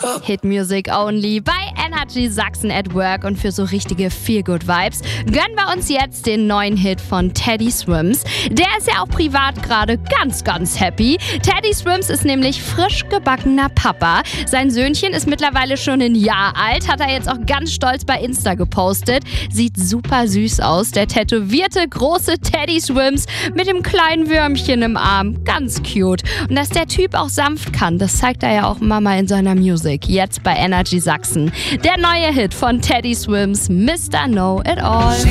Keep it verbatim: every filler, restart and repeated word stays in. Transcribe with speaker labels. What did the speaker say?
Speaker 1: Hit Music Only bei Energy Sachsen at Work, und für so richtige Feel-Good-Vibes gönnen wir uns jetzt den neuen Hit von Teddy Swims. Der ist ja auch privat gerade ganz, ganz happy. Teddy Swims ist nämlich frisch gebackener Papa. Sein Söhnchen ist mittlerweile schon ein Jahr alt, hat er jetzt auch ganz stolz bei Insta gepostet. Sieht super süß aus, der tätowierte große Teddy Swims mit dem kleinen Würmchen im Arm. Ganz cute. Und dass der Typ auch sanft kann, das zeigt er ja auch immer mal in seiner Musik. Jetzt bei Energy Sachsen. Der neue Hit von Teddy Swims, Mister Know It All.